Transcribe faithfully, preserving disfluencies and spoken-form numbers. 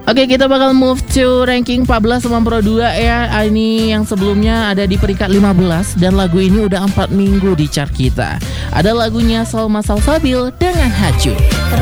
Oke, kita bakal move to ranking empat belas sama Pro dua ya. Ini yang sebelumnya ada di peringkat lima belas dan lagu ini udah empat minggu di chart kita. Ada lagunya Salma Salsabil dengan Haju.